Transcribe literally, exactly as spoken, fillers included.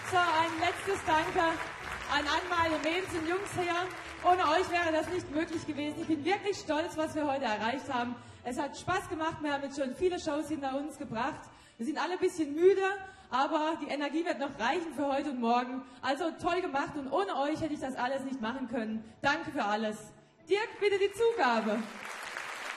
So, ein letztes Danke an all meine Mädels und Jungs hier. Ohne euch wäre das nicht möglich gewesen. Ich bin wirklich stolz, was wir heute erreicht haben. Es hat Spaß gemacht. Wir haben jetzt schon viele Shows hinter uns gebracht. Wir sind alle ein bisschen müde, aber die Energie wird noch reichen für heute und morgen. Also toll gemacht und ohne euch hätte ich das alles nicht machen können. Danke für alles. Dirk, bitte die Zugabe.